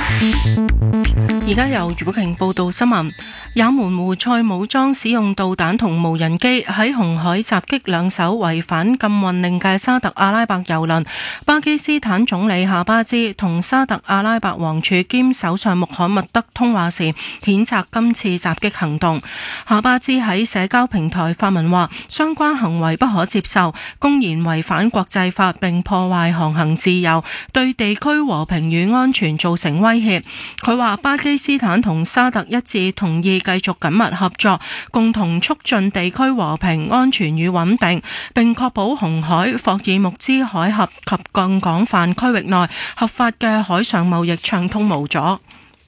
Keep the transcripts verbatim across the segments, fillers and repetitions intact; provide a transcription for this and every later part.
而家由余寶瓊報道新聞。也門胡塞武裝使用導彈同無人機喺紅海襲擊兩艘違反禁運令嘅沙特阿拉伯油輪。巴基斯坦總理夏巴茲同沙特阿拉伯王儲兼首相穆罕默德通話時，譴責今次襲擊行動。夏巴茲喺社交平台發文話，相關行為不可接受，公然違反國際法並破壞航行自由，對地區和平與安全造成威脅。佢話巴基斯坦同沙特一致同意繼續緊密合作，共同促進地區和平、安全與穩定，並確保紅海、霍爾木茲海峽及更廣泛區域內合法嘅海上貿易暢通無阻。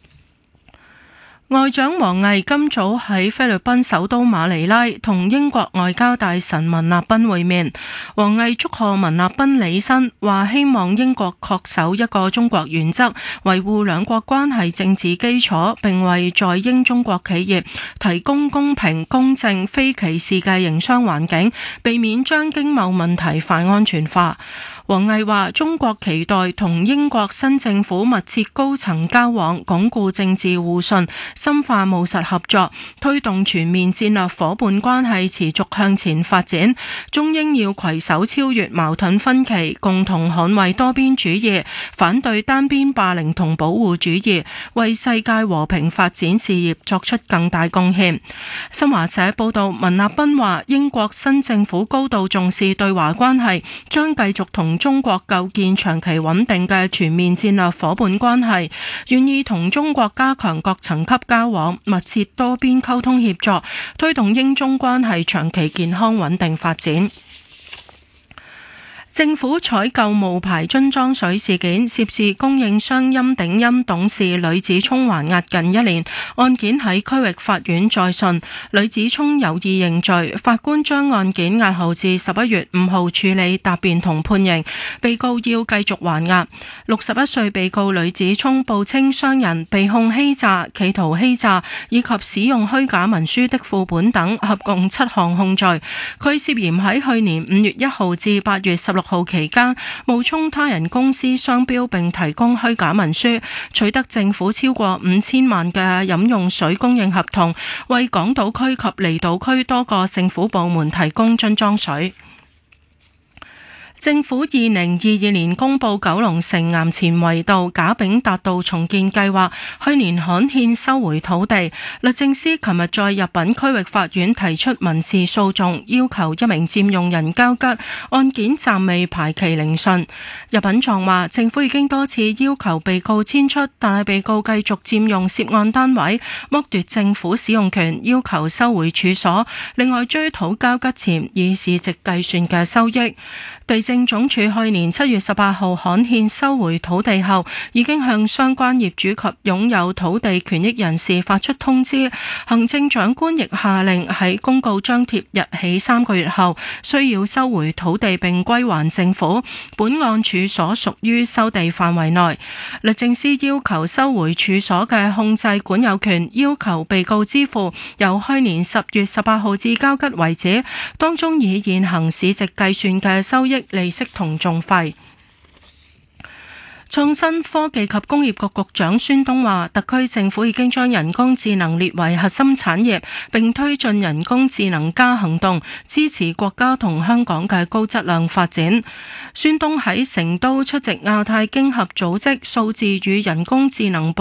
外長王毅今早喺菲律賓首都馬尼拉同英國外交大臣文納賓會面。王毅祝賀文納賓履新，話希望英國恪守一個中國原則，維護兩國關係政治基礎，並為在英中國企業提供公平、公正、非歧視嘅營商環境，避免將經貿問題泛安全化。王毅話：中國期待同英國新政府密切高層交往，鞏固政治互信，深化務實合作，推動全面戰略夥伴關係持續向前發展。中英要攜手超越矛盾分歧，共同捍衛多邊主義，反對單邊霸凌同保護主義，為世界和平發展事業作出更大貢獻。新華社報道，文納賓話：英國新政府高度重視對華關係，將繼續同中國構建長期穩定嘅全面戰略夥伴關係，願意同中國加強各層級交往，密切多邊溝通協作，推動英中關係長期健康穩定發展。政府採購冒牌樽裝水事件，涉事供應商音鼎鑫董事呂子聰還押近一年，案件喺區域法院再訊，呂子聰有意認罪，法官將案件押後至十一月五號處理答辯同判刑，被告要繼續還押。六十一歲被告呂子聰報稱商人，被控欺詐、企圖欺詐以及使用虛假文書的副本等，合共七項控罪。佢涉嫌喺去年五月一號至八月十六號期間冒充他人公司商標並提供虛假文書，取得政府超過五千萬嘅飲用水供應合同，為港島區及離島區多個政府部門提供樽裝水。政府二零二二年公布九龍城衙前圍道賈炳達道重建計劃，去年刊憲收回土地。律政司琴日在入稟區域法院提出民事訴訟，要求一名佔用人交吉，案件暫未排期聆訊。入稟狀話，政府已經多次要求被告遷出，但係被告繼續佔用涉案單位，剝奪政府使用權，要求收回處所，另外追討交吉前以市值計算嘅收益。地政總署去年七月十八號刊憲收回土地後，已經向相關業主及擁有土地權益人士發出通知。行政長官亦下令喺公告張貼日起三個月後，需要收回土地並歸還政府。本案處所屬於收地範圍內。律政司要求收回處所嘅控制管有權，要求被告支付由去年十月十八號至交吉為止，當中以現行市值計算嘅收益、利息同訟費。創新科技及工業局局長孫東話，特區政府已經將人工智能列為核心產業，並推進人工智能加行動，支持國家同香港嘅高質量發展。孫東喺成都出席亞太經合組織數字與人工智能